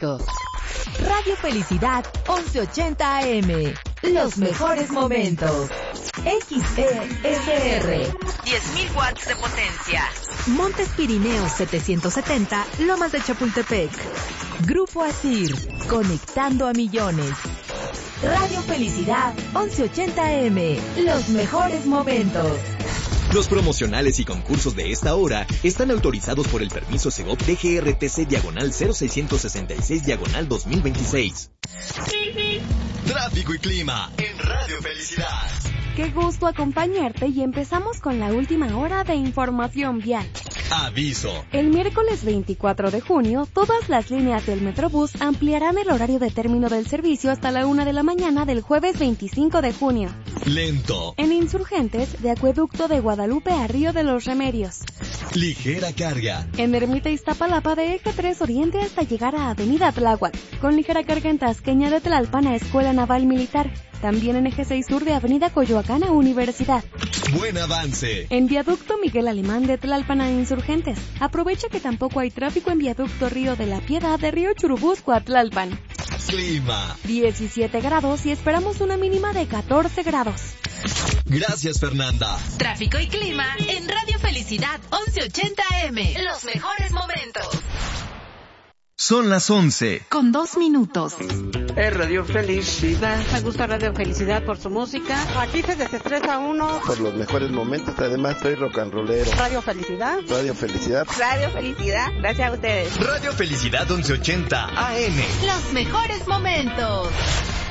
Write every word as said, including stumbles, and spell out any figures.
Jalisco. Radio Felicidad once ochenta A M. Los mejores momentos. X E S R. diez mil watts de potencia. Montes Pirineos setecientos setenta, Lomas de Chapultepec. Grupo Asir, conectando a millones. Radio Felicidad once ochenta A M. Los mejores momentos. Los promocionales y concursos de esta hora están autorizados por el permiso Segov D G R T C diagonal cero seiscientos sesenta y seis diagonal dos mil veintiséis. Tráfico y clima en Radio Felicidad. Qué gusto acompañarte y empezamos con la última hora de información vial. Aviso. El miércoles veinticuatro de junio, todas las líneas del Metrobús ampliarán el horario de término del servicio hasta la una de la mañana del jueves veinticinco de junio. Lento. En Insurgentes, de Acueducto de Guadalupe a Río de los Remedios. Ligera carga. En Ermita Iztapalapa de Eje tres Oriente hasta llegar a Avenida Tláhuac. Con ligera carga en Tasqueña de Tlalpan a Escuela Naval Militar. También en Eje seis Sur de Avenida Coyoacán a Universidad. Buen avance. En Viaducto Miguel Alemán de Tlalpan a Insurgentes. Aprovecha que tampoco hay tráfico en Viaducto Río de la Piedad de Río Churubusco a Tlalpan. Clima. diecisiete grados y esperamos una mínima de catorce grados. Gracias, Fernanda. Tráfico y clima en Radio Felicidad once ochenta A M. Los mejores momentos. Son las once. Con dos minutos. Es Radio Felicidad. Me gusta Radio Felicidad por su música. Aquí se desestresa uno. Por los mejores momentos, además soy rock and rollero. Radio Felicidad. Radio Felicidad. Radio Felicidad. Gracias a ustedes. Radio Felicidad once ochenta A M. Los mejores momentos.